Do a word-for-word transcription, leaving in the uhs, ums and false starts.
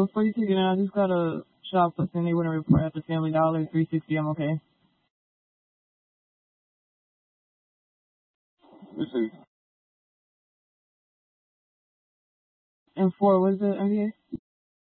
before you take it in, I just got a shoplifting. They wouldn't report at the Family Dollar, three sixty. I'm okay. Receipt. And four, what is it, M B A?